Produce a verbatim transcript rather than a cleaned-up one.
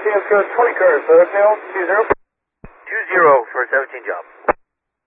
seventeen is good, twenty cars, so F N L, two zero. two zero for seventeen job.